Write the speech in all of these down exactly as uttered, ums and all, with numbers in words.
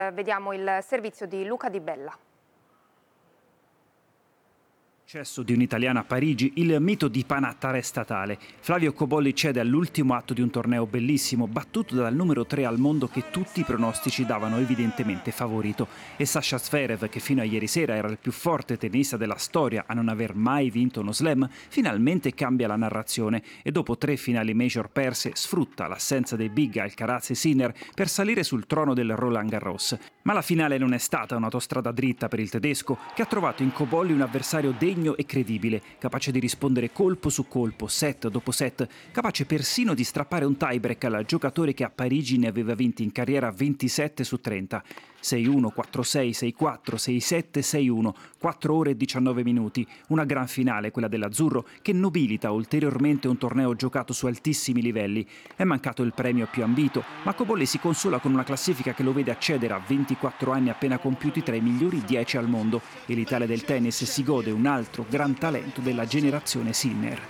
Vediamo il servizio di Luca Di Bella. Successo di un'italiana a Parigi, il mito di Panatta resta tale. Flavio Cobolli cede all'ultimo atto di un torneo bellissimo, battuto dal numero tre al mondo che tutti i pronostici davano evidentemente favorito. E Sasha Zverev, che fino a ieri sera era il più forte tennista della storia a non aver mai vinto uno slam, finalmente cambia la narrazione e dopo tre finali major perse sfrutta l'assenza dei big Alcaraz e Sinner per salire sul trono del Roland Garros. Ma la finale non è stata un'autostrada dritta per il tedesco, che ha trovato in Cobolli un avversario degno e credibile, capace di rispondere colpo su colpo, set dopo set, capace persino di strappare un tiebreak al giocatore che a Parigi ne aveva vinti in carriera ventisette su trenta. sei uno, quattro sei, sei quattro, sei sette, sei uno, quattro ore e diciannove minuti, una gran finale, quella dell'azzurro, che nobilita ulteriormente un torneo giocato su altissimi livelli. È mancato il premio più ambito, ma Cobolli si consola con una classifica che lo vede accedere a ventiquattro anni appena compiuti tra i migliori dieci al mondo e l'Italia del tennis si gode un altro gran talento della generazione Sinner.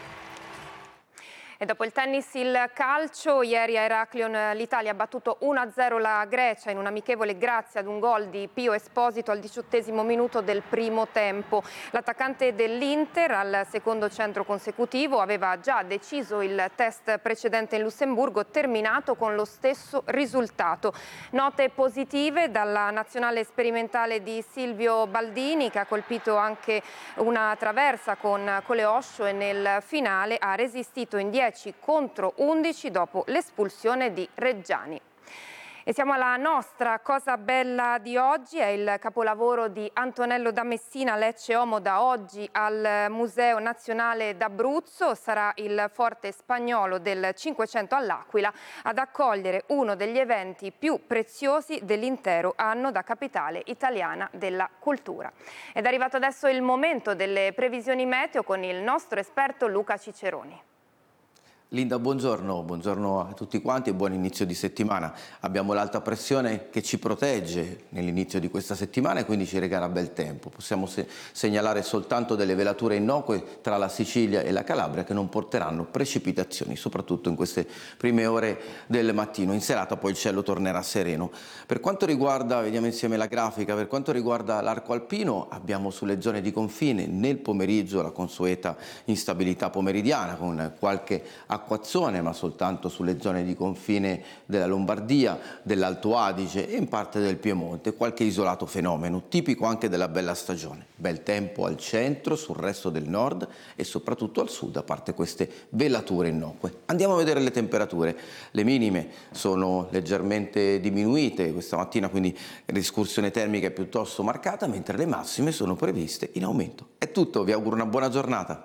E dopo il tennis il calcio, ieri a Heraklion l'Italia ha battuto uno a zero la Grecia in un amichevole grazie ad un gol di Pio Esposito al diciottesimo minuto del primo tempo. L'attaccante dell'Inter al secondo centro consecutivo aveva già deciso il test precedente in Lussemburgo, terminato con lo stesso risultato. Note positive dalla nazionale sperimentale di Silvio Baldini, che ha colpito anche una traversa con Coleoscio e nel finale ha resistito in dieci contro undici dopo l'espulsione di Reggiani. E siamo alla nostra cosa bella di oggi, è il capolavoro di Antonello da Messina, Lecce Homo, da oggi al Museo Nazionale d'Abruzzo. Sarà il forte spagnolo del Cinquecento all'Aquila ad accogliere uno degli eventi più preziosi dell'intero anno da capitale italiana della cultura. Ed è arrivato adesso il momento delle previsioni meteo con il nostro esperto Luca Ciceroni. Linda, buongiorno, buongiorno a tutti quanti e buon inizio di settimana. Abbiamo l'alta pressione che ci protegge nell'inizio di questa settimana e quindi ci regala bel tempo. Possiamo se segnalare soltanto delle velature innocue tra la Sicilia e la Calabria che non porteranno precipitazioni, soprattutto in queste prime ore del mattino. In serata poi il cielo tornerà sereno. Per quanto riguarda, vediamo insieme la grafica, per quanto riguarda l'arco alpino abbiamo sulle zone di confine nel pomeriggio la consueta instabilità pomeridiana con qualche acquazzone, ma soltanto sulle zone di confine della Lombardia, dell'Alto Adige e in parte del Piemonte, qualche isolato fenomeno, tipico anche della bella stagione. Bel tempo al centro, sul resto del nord e soprattutto al sud, a parte queste velature innocue. Andiamo a vedere le temperature. Le minime sono leggermente diminuite questa mattina, quindi l'escursione termica è piuttosto marcata, mentre le massime sono previste in aumento. È tutto, vi auguro una buona giornata.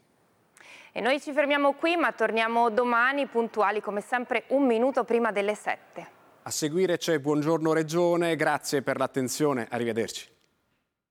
E noi ci fermiamo qui, ma torniamo domani puntuali come sempre un minuto prima delle sette. A seguire c'è Buongiorno Regione, grazie per l'attenzione, arrivederci.